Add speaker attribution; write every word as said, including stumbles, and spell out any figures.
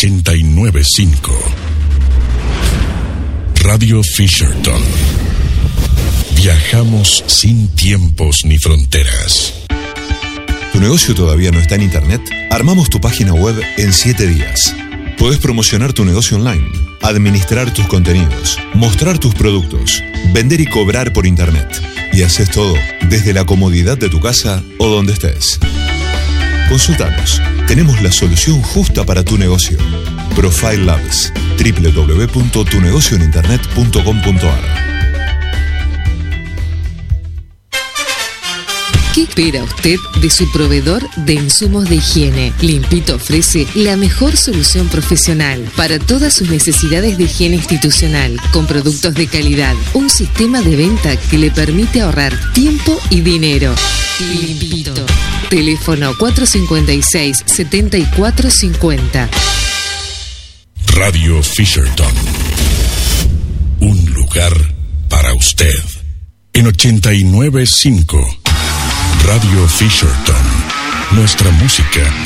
Speaker 1: ochenta y nueve punto cinco. Radio Fisherton. Viajamos sin tiempos ni fronteras.
Speaker 2: ¿Tu negocio todavía no está en internet? Armamos tu página web en siete días. Podés promocionar tu negocio online, administrar tus contenidos, mostrar tus productos, vender y cobrar por internet. Y haces todo desde la comodidad de tu casa o donde estés. Consultanos. Tenemos la solución justa para tu negocio. Profile Labs. doble u doble u doble u punto tu negocio en internet punto com punto a r.
Speaker 3: ¿Qué espera usted de su proveedor de insumos de higiene? Limpito ofrece la mejor solución profesional para todas sus necesidades de higiene institucional, con productos de calidad. Un sistema de venta que le permite ahorrar tiempo y dinero. Limpito. Teléfono cuatro cinco seis, siete cuatro cinco cero.
Speaker 1: Radio Fisherton. Un lugar para usted. En ochenta y nueve punto cinco. Radio Fisherton. Nuestra música